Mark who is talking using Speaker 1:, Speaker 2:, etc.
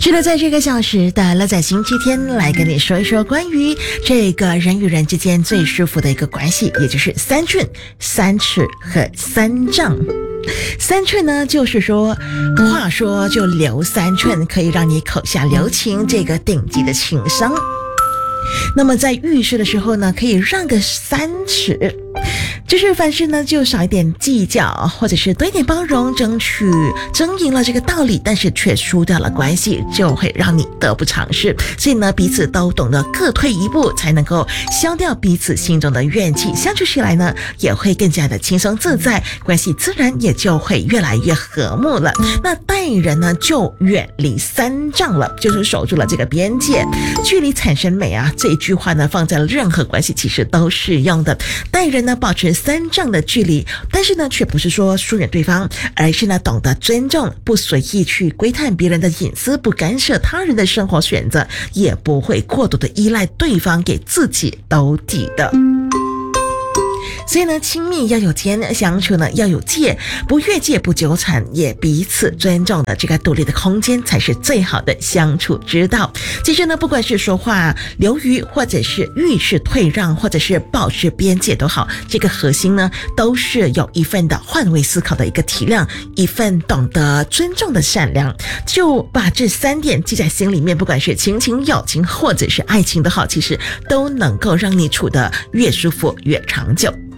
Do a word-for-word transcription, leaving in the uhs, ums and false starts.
Speaker 1: 是的，在这个小时的乐在星期天来跟你说一说关于这个人与人之间最舒服的一个关系，也就是三寸、三尺和三丈。三寸呢，就是说话说就留三寸，可以让你口下留情，这个顶级的情商。那么在遇事的时候呢，可以让个三尺，就是凡事呢就少一点计较，或者是多一点包容，争取争赢了这个道理，但是却输掉了关系，就会让你得不偿失。所以呢，彼此都懂得各退一步，才能够消掉彼此心中的怨气，相处起来呢也会更加的轻松自在，关系自然也就会越来越和睦了。那待人呢就远离三丈了，就是守住了这个边界，距离产生美啊，这一句话呢放在任何关系其实都适用的。待人呢保持三丈的距离，但是呢却不是说疏远对方，而是呢懂得尊重，不随意去窥探别人的隐私，不干涉他人的生活选择，也不会过度的依赖对方给自己兜底的。所以呢，亲密要有间，相处呢要有界，不越界，不纠缠，也彼此尊重的这个独立的空间，才是最好的相处之道。其实呢，不管是说话留余，或者是遇事退让，或者是保持边界都好，这个核心呢，都是有一份的换位思考的一个体谅，一份懂得尊重的善良。就把这三点记在心里面，不管是亲情、友情，或者是爱情都好，其实都能够让你处得越舒服越长久。